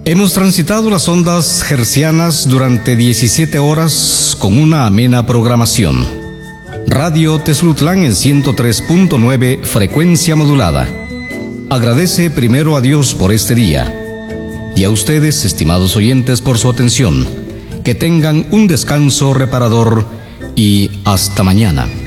Hemos transitado las ondas hercianas durante 17 horas con una amena programación. Radio Tezlutlán en 103.9 frecuencia modulada. Agradece primero a Dios por este día y a ustedes, estimados oyentes, por su atención. Que tengan un descanso reparador y hasta mañana.